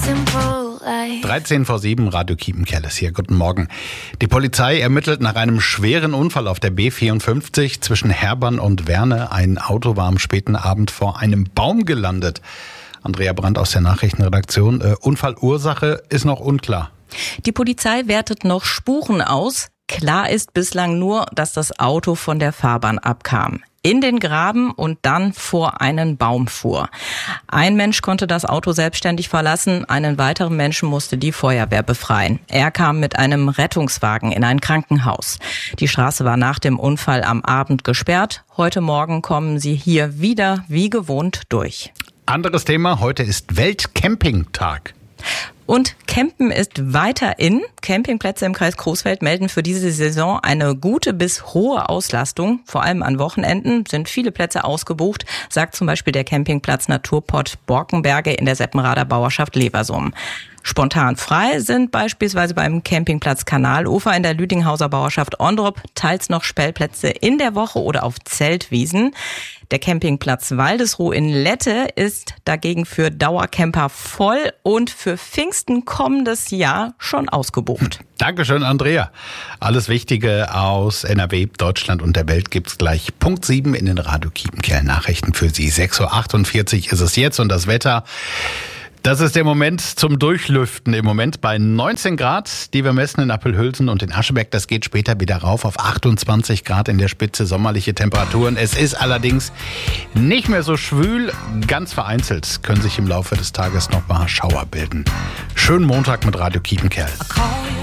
simple life. 13 vor 7, Radio Kiepenkerl ist hier. Guten Morgen. Die Polizei ermittelt nach einem schweren Unfall auf der B54 zwischen Herbern und Werne. Ein Auto war am späten Abend vor einem Baum gelandet. Andrea Brandt aus der Nachrichtenredaktion. Unfallursache ist noch unklar. Die Polizei wertet noch Spuren aus. Klar ist bislang nur, dass das Auto von der Fahrbahn abkam, in den Graben und dann vor einen Baum fuhr. Ein Mensch konnte das Auto selbstständig verlassen, einen weiteren Menschen musste die Feuerwehr befreien. Er kam mit einem Rettungswagen in ein Krankenhaus. Die Straße war nach dem Unfall am Abend gesperrt. Heute Morgen kommen sie hier wieder wie gewohnt durch. Anderes Thema, heute ist Weltcampingtag. Und Campen ist weiter in. Campingplätze im Kreis Coesfeld melden für diese Saison eine gute bis hohe Auslastung. Vor allem an Wochenenden sind viele Plätze ausgebucht, sagt zum Beispiel der Campingplatz Naturpott Borkenberge in der Seppenrader Bauerschaft Leversum. Spontan frei sind beispielsweise beim Campingplatz Kanalufer in der Lüdinghauser Bauerschaft Ondrup teils noch Stellplätze in der Woche oder auf Zeltwiesen. Der Campingplatz Waldesruh in Lette ist dagegen für Dauercamper voll und für Pfingsten kommendes Jahr schon ausgebucht. Dankeschön, Andrea. Alles Wichtige aus NRW, Deutschland und der Welt gibt's gleich Punkt 7 in den Radio Kiepenkerl Nachrichten für Sie. 6.48 Uhr ist es jetzt und das Wetter. Das ist der Moment zum Durchlüften. Im Moment bei 19 Grad, die wir messen in Appelhülsen und in Ascheberg. Das geht später wieder rauf auf 28 Grad in der Spitze, sommerliche Temperaturen. Es ist allerdings nicht mehr so schwül. Ganz vereinzelt können sich im Laufe des Tages noch mal Schauer bilden. Schönen Montag mit Radio Kiepenkerl.